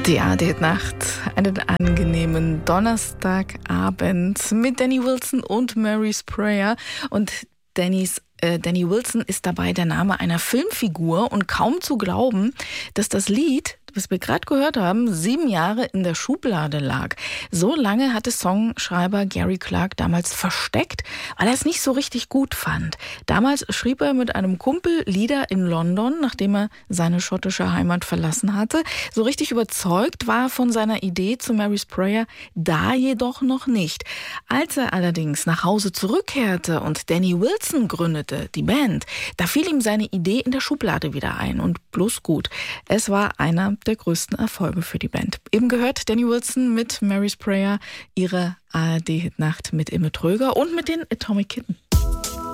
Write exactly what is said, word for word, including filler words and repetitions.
Die A R D-Nacht, einen angenehmen Donnerstagabend mit Danny Wilson und Mary Sprayer. Und Dannys, äh, Danny Wilson ist dabei der Name einer Filmfigur und kaum zu glauben, dass das Lied, was wir gerade gehört haben, sieben Jahre in der Schublade lag. So lange hatte Songschreiber Gary Clark damals versteckt, weil er es nicht so richtig gut fand. Damals schrieb er mit einem Kumpel Lieder in London, nachdem er seine schottische Heimat verlassen hatte. So richtig überzeugt war er von seiner Idee zu Mary Sprayer da jedoch noch nicht. Als er allerdings nach Hause zurückkehrte und Danny Wilson gründete, die Band, da fiel ihm seine Idee in der Schublade wieder ein und bloß gut. Es war einer der größten Erfolge für die Band. Eben gehört Danny Wilson mit Mary Sprayer, ihre A R D-Nacht mit Imme Tröger und mit den Atomic Kitten.